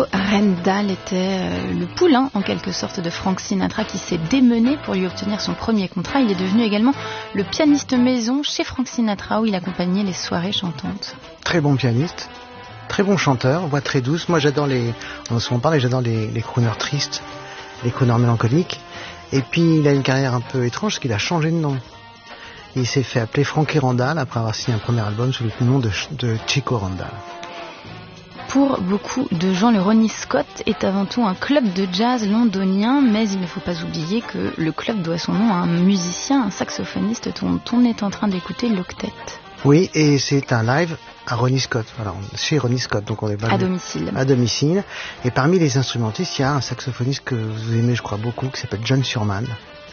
Rendall était le poulain, en quelque sorte, de Frank Sinatra, qui s'est démené pour lui obtenir son premier contrat. Il est devenu également le pianiste maison chez Frank Sinatra, où il accompagnait les soirées chantantes. Très bon pianiste, très bon chanteur, voix très douce. Moi, j'adore on a souvent parlé, j'adore les crooners tristes, les crooners mélancoliques. Et puis, il a une carrière un peu étrange, parce qu'il a changé de nom. Il s'est fait appeler Frankie Randall après avoir signé un premier album sous le nom de Chico Randall. Pour beaucoup de gens, le Ronnie Scott est avant tout un club de jazz londonien, mais il ne faut pas oublier que le club doit son nom à un musicien, un saxophoniste dont on est en train d'écouter l'octet. Oui, et c'est un live à Ronnie Scott, voilà, chez Ronnie Scott, donc on est à domicile. À domicile. Et parmi les instrumentistes, il y a un saxophoniste que vous aimez, je crois beaucoup, qui s'appelle John Surman.